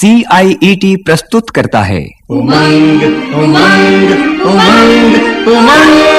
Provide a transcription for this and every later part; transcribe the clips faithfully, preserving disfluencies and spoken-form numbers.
सी आई E T प्रस्तुत करता है उमंग उमंग उमंग उमंग।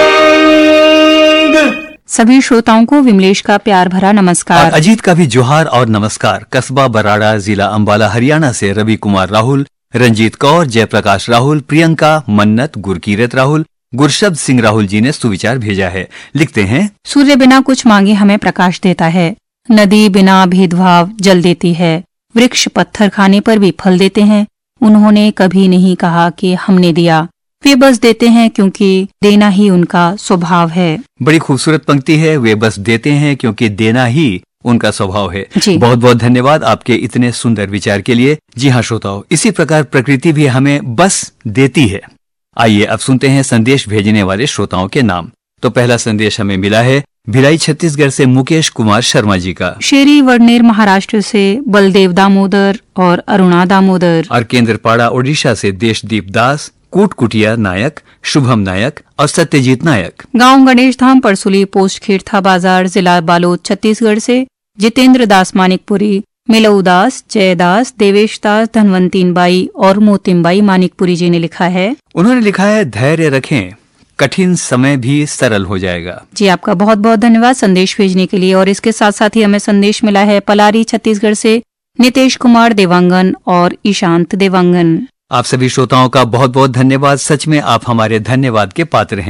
सभी श्रोताओं को विमलेश का प्यार भरा नमस्कार। और अजीत का भी जोहार और नमस्कार। कस्बा बराड़ा, जिला अंबाला, हरियाणा से रवि कुमार राहुल, रंजीत कौर, जयप्रकाश राहुल, प्रियंका, मन्नत, गुरकीरत राहुल, गुरशब्द सिंह राहुल जी ने सुविचार भेजा है। लिखते हैं, सूर्य बिना कुछ मांगे हमें प्रकाश देता है, नदी बिना भेदभाव जल देती है, वृक्ष पत्थर खाने पर भी फल देते हैं। उन्होंने कभी नहीं कहा कि हमने दिया, वे बस देते हैं क्योंकि देना ही उनका स्वभाव है। बड़ी खूबसूरत पंक्ति है। वे बस देते हैं क्योंकि देना ही उनका स्वभाव है। जी। बहुत बहुत धन्यवाद आपके इतने सुंदर विचार के लिए। जी हाँ श्रोताओ, इसी प्रकार प्रकृति भी हमें बस देती है। आइए अब सुनते हैं संदेश भेजने वाले श्रोताओं के नाम। तो पहला संदेश हमें मिला है भिलाई छत्तीसगढ़ से मुकेश कुमार शर्मा जी का, शेरी वडनेर महाराष्ट्र से बलदेव दामोदर और अरुणा दामोदर, और केंद्रपाड़ा ओडिशा से देशदीप दास, कूटकुटिया नायक, शुभम नायक और सत्यजीत नायक। गांव गणेश धाम परसुली पोस्ट खेड़था बाजार, जिला बालोद, छत्तीसगढ़ से जितेंद्र दास मानिकपुरी, मिलऊ दास, जयदास, देवेश दास, धनवंतीन बाई और मोतिमबाई मानिकपुरी जी ने लिखा है। उन्होंने लिखा है, धैर्य रखें, कठिन समय भी सरल हो जाएगा। जी, आपका बहुत बहुत धन्यवाद संदेश भेजने के लिए। और इसके साथ साथ ही हमें संदेश मिला है पलारी छत्तीसगढ़ से नितेश कुमार देवांगन और ईशांत देवांगन। आप सभी श्रोताओं का बहुत बहुत धन्यवाद। सच में आप हमारे धन्यवाद के पात्र हैं।